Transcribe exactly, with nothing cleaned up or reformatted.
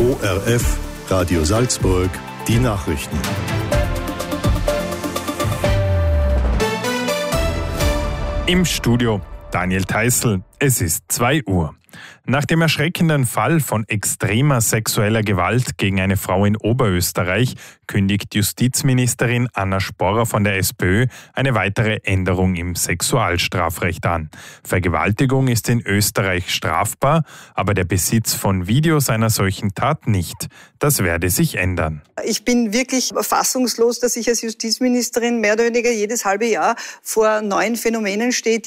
O R F, Radio Salzburg, die Nachrichten. Im Studio Daniel Theißl. Es ist zwei Uhr. Nach dem erschreckenden Fall von extremer sexueller Gewalt gegen eine Frau in Oberösterreich kündigt Justizministerin Anna Sporrer von der SPÖ eine weitere Änderung im Sexualstrafrecht an. Vergewaltigung ist in Österreich strafbar, aber der Besitz von Videos einer solchen Tat nicht. Das werde sich ändern. Ich bin wirklich fassungslos, dass ich als Justizministerin mehr oder weniger jedes halbe Jahr vor neuen Phänomenen stehe,